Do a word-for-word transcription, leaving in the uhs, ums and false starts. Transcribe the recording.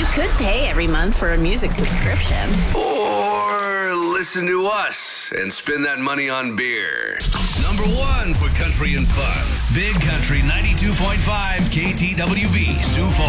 could pay every month for a music subscription. Or listen to us and spend that money on beer. Number one for country and fun. Big Country ninety-two point five K T W B, Sioux Falls.